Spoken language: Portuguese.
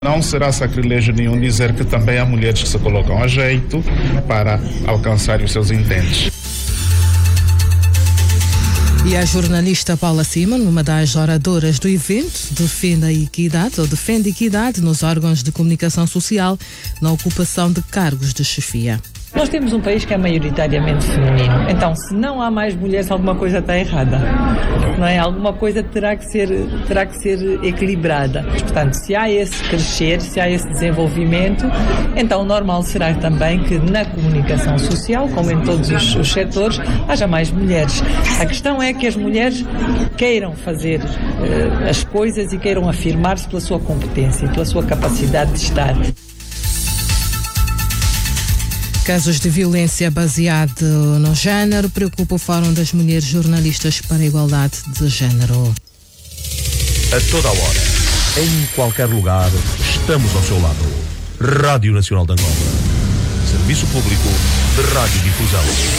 Não será sacrilégio nenhum dizer que também há mulheres que se colocam a jeito para alcançar os seus intentos. E a jornalista Paula Simon, uma das oradoras do evento, defende equidade nos órgãos de comunicação social na ocupação de cargos de chefia. Nós temos um país que é maioritariamente feminino, então se não há mais mulheres, alguma coisa está errada, não é? Alguma coisa terá que ser equilibrada. Portanto, se há esse crescer, se há esse desenvolvimento, então o normal será também que na comunicação social, como em todos os setores, haja mais mulheres. A questão é que as mulheres queiram fazer as coisas e queiram afirmar-se pela sua competência, pela sua capacidade de estar. Casos de violência baseado no género preocupa o Fórum das Mulheres Jornalistas para a Igualdade de Género. A toda a hora, em qualquer lugar, estamos ao seu lado. Rádio Nacional de Angola. Serviço Público de Radiodifusão.